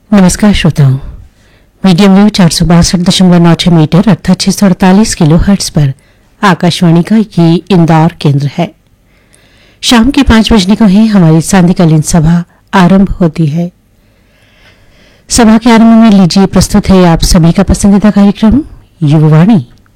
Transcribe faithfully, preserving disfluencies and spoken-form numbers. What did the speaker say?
नमस्कार श्रोताओं, medium wave चार सौ बासठ दशमलव नौ छह मीटर अर्थात छह सौ अड़तालीस किलो हर्ट्ज पर आकाशवाणी का ये इंदौर केंद्र है। शाम के पांच बजने को ही हमारी सांध्यकालीन सभा आरंभ होती है। सभा के आरंभ में लीजिए प्रस्तुत है आप सभी का पसंदीदा कार्यक्रम युववाणी।